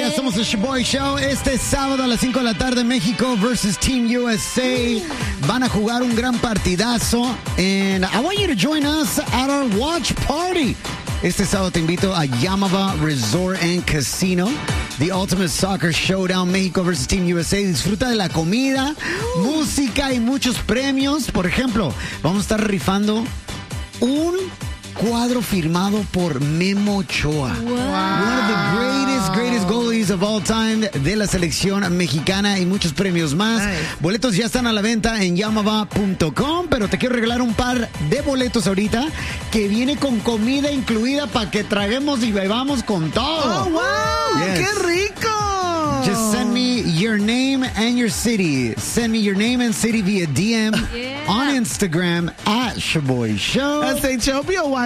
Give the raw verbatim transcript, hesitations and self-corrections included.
días, somos el Shaboy Show. Este sábado a las cinco de la tarde, México versus Team U S A. Van a jugar un gran partidazo. And I want you to join us at our watch party. Este sábado te invito a Yamava Resort and Casino. The Ultimate Soccer Showdown, México versus Team U S A. Disfruta de la comida, uh. música y muchos premios. Por ejemplo, vamos a estar rifando un cuadro firmado por Memo Ochoa. Wow. One of the greatest, greatest goalies of all time de la selección mexicana y muchos premios más. Nice. Boletos ya están a la venta en yamava punto com, pero te quiero regalar un par de boletos ahorita que viene con comida incluida para que traguemos y bebamos con todo. ¡Oh, wow! Yes. ¡Qué rico! Just send me your name and your city. Send me your name and city via D M yeah. on Instagram at Shaboy Show. S H O B O Y